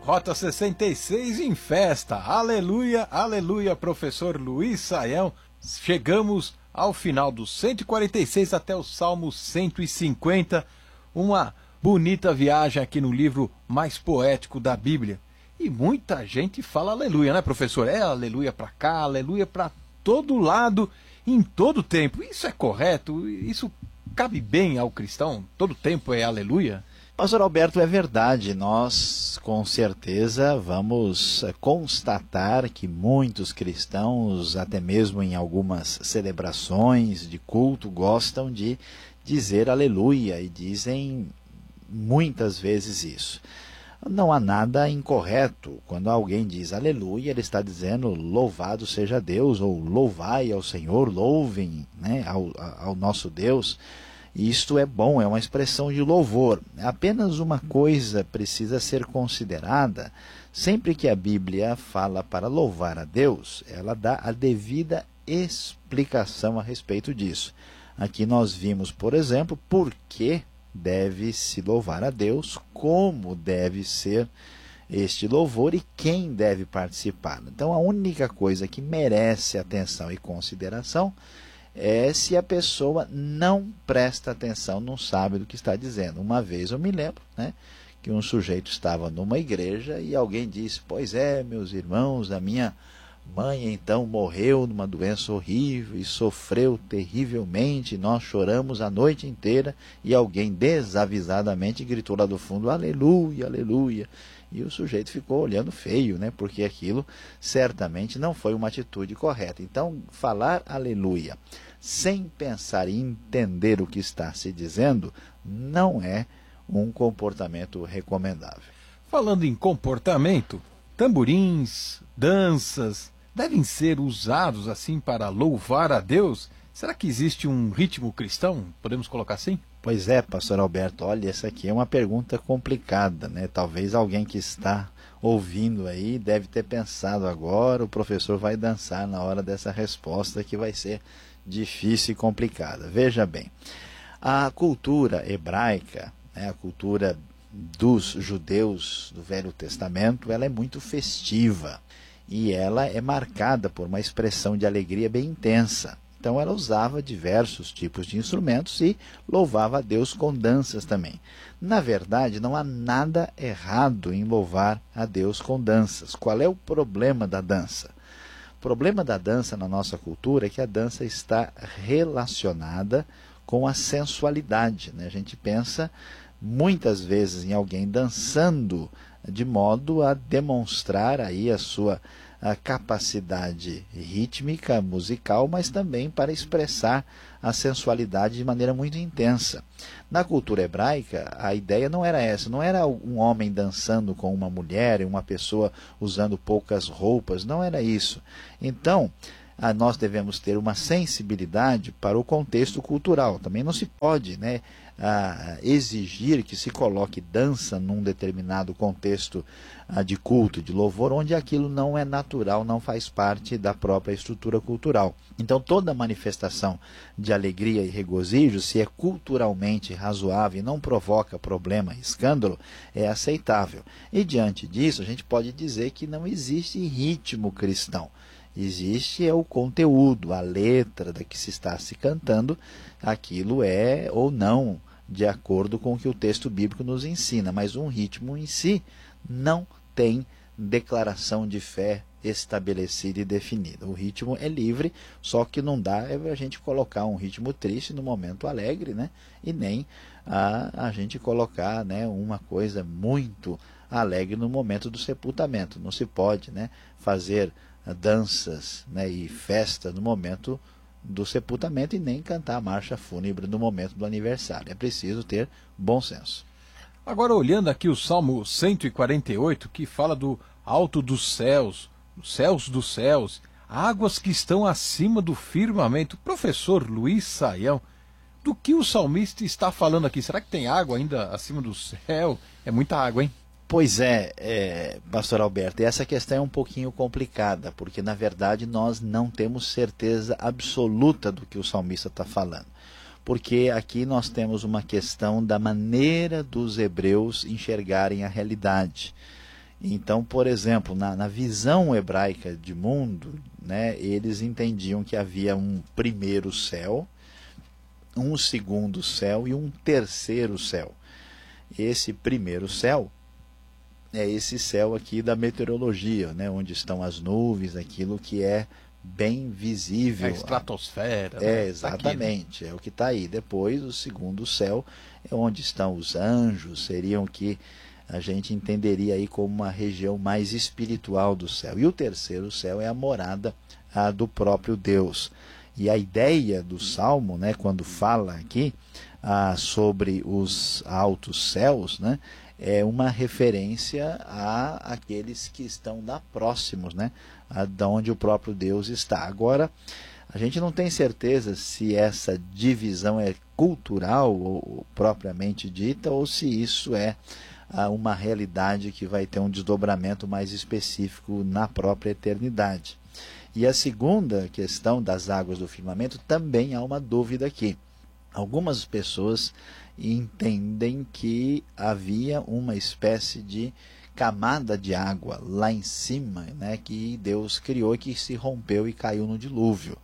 Rota 66 em festa, aleluia, aleluia, professor Luiz Saião. Chegamos ao final do 146 até o Salmo 150, uma bonita viagem aqui no livro mais poético da Bíblia. E muita gente fala aleluia, né, professor? É aleluia para cá, aleluia para todo lado, em todo tempo. Isso é correto? Isso cabe bem ao cristão? Todo tempo é aleluia? Pastor Alberto, é verdade, nós com certeza vamos constatar que muitos cristãos, até mesmo em algumas celebrações de culto, gostam de dizer aleluia e dizem muitas vezes isso. Não há nada incorreto quando alguém diz aleluia, ele está dizendo louvado seja Deus, ou louvai ao Senhor, louvem, né, ao nosso Deus. Isto é bom, é uma expressão de louvor. Apenas uma coisa precisa ser considerada: sempre que a Bíblia fala para louvar a Deus, ela dá a devida explicação a respeito disso. Aqui nós vimos, por exemplo, por que deve-se louvar a Deus, como deve ser este louvor e quem deve participar. Então a única coisa que merece atenção e consideração é se a pessoa não presta atenção, não sabe do que está dizendo. Uma vez eu me lembro, né, que um sujeito estava numa igreja e alguém disse: pois é, meus irmãos, a minha mãe então morreu numa doença horrível e sofreu terrivelmente, nós choramos a noite inteira, e alguém desavisadamente gritou lá do fundo: aleluia, aleluia. E o sujeito ficou olhando feio, né, porque aquilo certamente não foi uma atitude correta. Então, falar aleluia sem pensar e entender o que está se dizendo não é um comportamento recomendável. Falando em comportamento, tamborins, danças, devem ser usados assim para louvar a Deus? Será que existe um ritmo cristão? Podemos colocar assim? Pois é, pastor Alberto, olha, essa aqui é uma pergunta complicada, né? Talvez alguém que está ouvindo aí deve ter pensado agora, o professor vai dançar na hora dessa resposta que vai ser difícil e complicada. Veja bem, a cultura hebraica, né, a cultura dos judeus do Velho Testamento, ela é muito festiva e ela é marcada por uma expressão de alegria bem intensa. Então ela usava diversos tipos de instrumentos e louvava a Deus com danças também. Na verdade, não há nada errado em louvar a Deus com danças. Qual é o problema da dança? O problema da dança na nossa cultura é que a dança está relacionada com a sensualidade, né? A gente pensa muitas vezes em alguém dançando de modo a demonstrar aí a sua capacidade rítmica, musical, mas também para expressar a sensualidade de maneira muito intensa. Na cultura hebraica, a ideia não era essa, não era um homem dançando com uma mulher e uma pessoa usando poucas roupas, não era isso. Então, nós devemos ter uma sensibilidade para o contexto cultural. Também não se pode, né, exigir que se coloque dança num determinado contexto de culto, de louvor, onde aquilo não é natural, não faz parte da própria estrutura cultural. Então toda manifestação de alegria e regozijo, se é culturalmente razoável e não provoca problema e escândalo, é aceitável. E diante disso a gente pode dizer que não existe ritmo cristão. Existe o conteúdo, a letra da que se está se cantando, aquilo é ou não de acordo com o que o texto bíblico nos ensina, mas um ritmo em si não tem declaração de fé estabelecida e definida. O ritmo é livre, só que não dá a gente colocar um ritmo triste no momento alegre, né? E nem a gente colocar, né, uma coisa muito alegre no momento do sepultamento. Não se pode, né, fazer danças, né, e festa no momento do sepultamento e nem cantar a marcha fúnebre no momento do aniversário. É preciso ter bom senso. Agora, olhando aqui o Salmo 148, que fala do alto dos céus dos céus, águas que estão acima do firmamento. Professor Luiz Saião, do que o salmista está falando aqui? Será que tem água ainda acima do céu? É muita água, hein? Pois é, pastor Alberto, e essa questão é um pouquinho complicada, porque na verdade nós não temos certeza absoluta do que o salmista está falando. Porque aqui nós temos uma questão da maneira dos hebreus enxergarem a realidade. Então, por exemplo, na visão hebraica de mundo, né, eles entendiam que havia um primeiro céu, um segundo céu e um terceiro céu. Esse primeiro céu é esse céu aqui da meteorologia, né, onde estão as nuvens, aquilo que é bem visível. A estratosfera. É, exatamente, tá aqui, né? É o que está aí. Depois, o segundo céu é onde estão os anjos, seriam que a gente entenderia aí como uma região mais espiritual do céu. E o terceiro céu é a morada do próprio Deus. E a ideia do Salmo, né, quando fala aqui sobre os altos céus, né, é uma referência àqueles que estão próximos, né, da onde o próprio Deus está. Agora, a gente não tem certeza se essa divisão é cultural ou propriamente dita, ou se isso é uma realidade que vai ter um desdobramento mais específico na própria eternidade. E a segunda questão das águas do firmamento, também há uma dúvida aqui. Algumas pessoas entendem que havia uma espécie de camada de água lá em cima, né, que Deus criou e que se rompeu e caiu no dilúvio.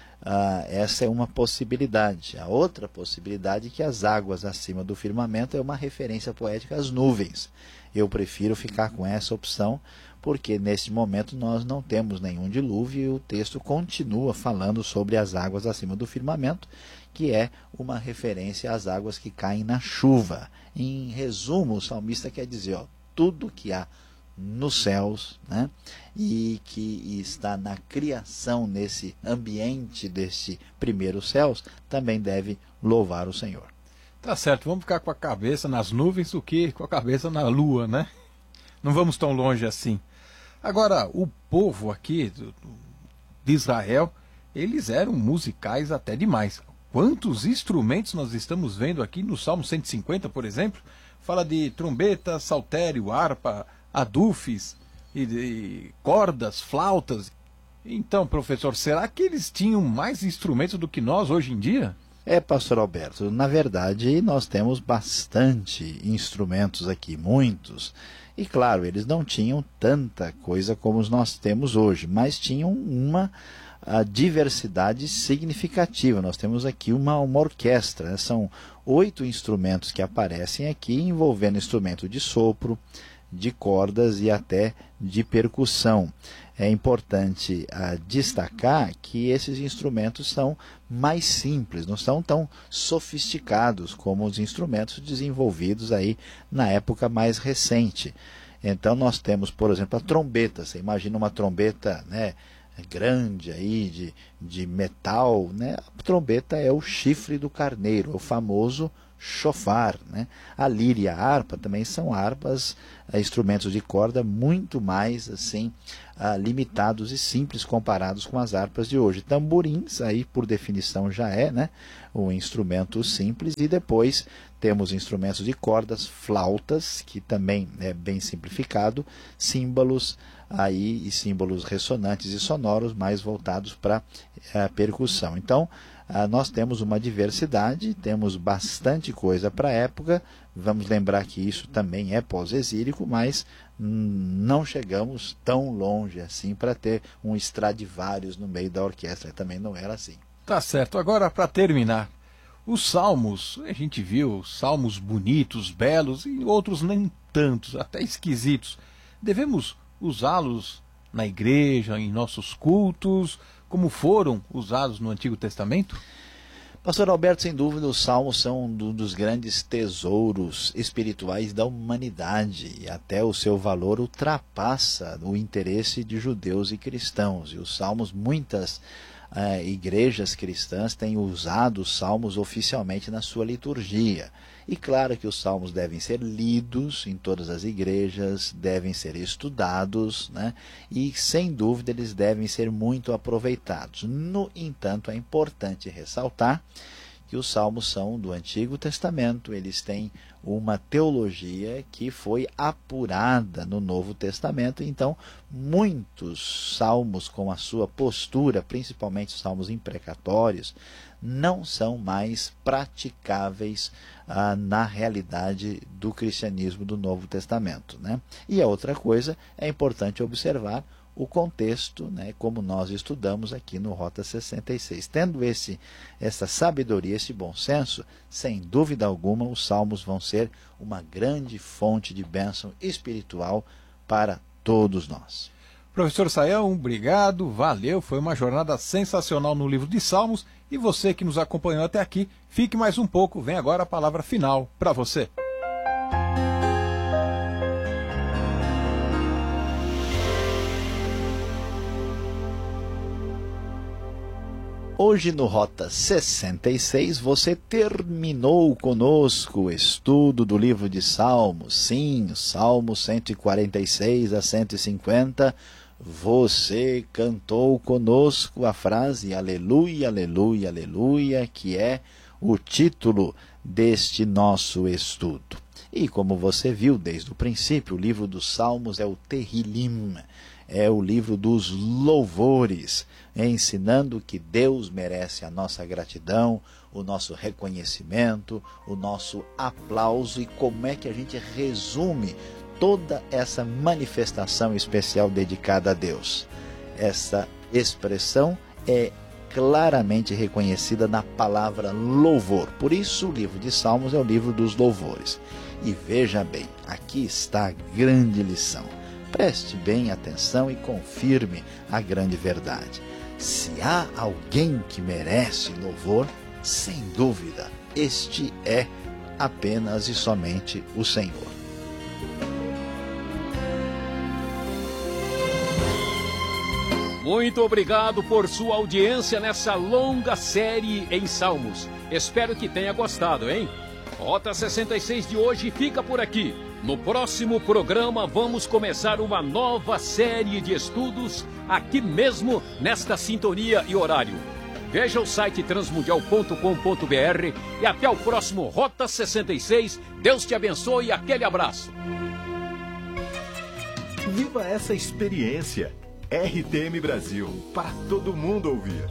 Essa é uma possibilidade. A outra possibilidade é que as águas acima do firmamento é uma referência poética às nuvens. Eu prefiro ficar com essa opção, porque neste momento nós não temos nenhum dilúvio e o texto continua falando sobre as águas acima do firmamento, que é uma referência às águas que caem na chuva. Em resumo, o salmista quer dizer, tudo que há nos céus, né, e que está na criação, nesse ambiente desse primeiro céus, também deve louvar o Senhor. Tá certo, vamos ficar com a cabeça nas nuvens do que com a cabeça na lua, né? Não vamos tão longe assim. Agora, o povo aqui de Israel, eles eram musicais até demais. Quantos instrumentos nós estamos vendo aqui no Salmo 150, por exemplo? Fala de trombeta, saltério, harpa, adufes, e cordas, flautas. Então, professor, será que eles tinham mais instrumentos do que nós hoje em dia? Pastor Alberto, na verdade nós temos bastante instrumentos aqui, muitos. E claro, eles não tinham tanta coisa como nós temos hoje, mas tinham uma diversidade significativa. Nós temos aqui uma orquestra, né? São 8 instrumentos que aparecem aqui, envolvendo instrumento de sopro, de cordas e até de percussão. É importante destacar que esses instrumentos são mais simples, não são tão sofisticados como os instrumentos desenvolvidos aí na época mais recente. Então nós temos, por exemplo, a trombeta. Você imagina uma trombeta, né, grande aí de metal, né? A trombeta é o chifre do carneiro, é o famoso chofar, né? A lira e a harpa também são harpas, instrumentos de corda muito mais assim limitados e simples comparados com as harpas de hoje. Tamborins, aí por definição já é, né, um instrumento simples, e depois temos instrumentos de cordas, flautas, que também é bem simplificado, símbolos aí e símbolos ressonantes e sonoros mais voltados para a percussão. Então, nós temos uma diversidade, temos bastante coisa para a época. Vamos lembrar que isso também é pós-exílico, mas não chegamos tão longe assim para ter um Stradivarius no meio da orquestra. Também não era assim. Tá certo. Agora, para terminar, os salmos, a gente viu salmos bonitos, belos e outros nem tantos, até esquisitos. Devemos usá-los na igreja, em nossos cultos, como foram usados no Antigo Testamento? Pastor Alberto, sem dúvida, os salmos são um dos grandes tesouros espirituais da humanidade, e até o seu valor ultrapassa o interesse de judeus e cristãos. E os salmos, muitas igrejas cristãs têm usado os salmos oficialmente na sua liturgia. E claro que os salmos devem ser lidos em todas as igrejas, devem ser estudados, né? E sem dúvida eles devem ser muito aproveitados. No entanto, é importante ressaltar que os salmos são do Antigo Testamento, eles têm uma teologia que foi apurada no Novo Testamento, então muitos salmos com a sua postura, principalmente os salmos imprecatórios, não são mais praticáveis na realidade do cristianismo do Novo Testamento, né? E a outra coisa, é importante observar o contexto, né, como nós estudamos aqui no Rota 66. Tendo essa sabedoria, esse bom senso, sem dúvida alguma, os salmos vão ser uma grande fonte de bênção espiritual para todos nós. Professor Sayão, obrigado, valeu, foi uma jornada sensacional no livro de Salmos, e você que nos acompanhou até aqui, fique mais um pouco, vem agora a palavra final para você. Hoje no Rota 66 você terminou conosco o estudo do livro de Salmos. Sim, Salmos 146 a 150. Você cantou conosco a frase Aleluia, Aleluia, Aleluia, que é o título deste nosso estudo. E como você viu desde o princípio, o livro dos Salmos é o Terrilim, é o livro dos louvores, ensinando que Deus merece a nossa gratidão, o nosso reconhecimento, o nosso aplauso, e como é que a gente resume toda essa manifestação especial dedicada a Deus. Essa expressão é claramente reconhecida na palavra louvor. Por isso o livro de Salmos é o livro dos louvores. E veja bem, aqui está a grande lição. Preste bem atenção e confirme a grande verdade. Se há alguém que merece louvor, sem dúvida, este é apenas e somente o Senhor. Muito obrigado por sua audiência nessa longa série em Salmos. Espero que tenha gostado, hein? Rota 66 de hoje fica por aqui. No próximo programa vamos começar uma nova série de estudos aqui mesmo nesta sintonia e horário. Veja o site transmundial.com.br e até o próximo Rota 66. Deus te abençoe e aquele abraço. Viva essa experiência. RTM Brasil, para todo mundo ouvir.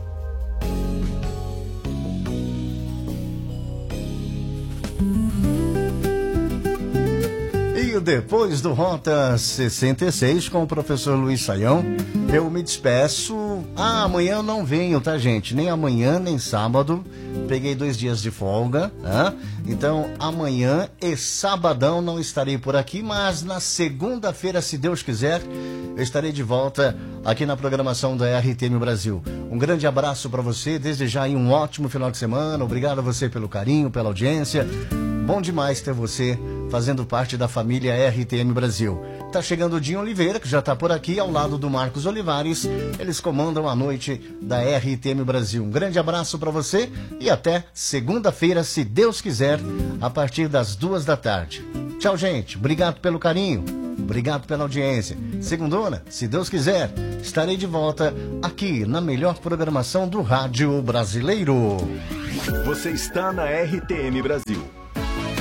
E depois do Rota 66 com o professor Luiz Sayão, eu me despeço. Amanhã eu não venho, tá, gente? Nem amanhã, nem sábado. Peguei 2 dias de folga, né? Então amanhã e sabadão não estarei por aqui, mas na segunda-feira, se Deus quiser, eu estarei de volta aqui na programação da RTM Brasil. Um grande abraço para você, desde já aí um ótimo final de semana. Obrigado a você pelo carinho, pela audiência. Bom demais ter você fazendo parte da família RTM Brasil. Tá chegando o Dinho Oliveira, que já tá por aqui, ao lado do Marcos Olivares. Eles comandam a noite da RTM Brasil. Um grande abraço para você e até segunda-feira, se Deus quiser, a partir das 2 da tarde. Tchau, gente. Obrigado pelo carinho. Obrigado pela audiência. Segundona, se Deus quiser, estarei de volta aqui na melhor programação do rádio brasileiro. Você está na RTM Brasil.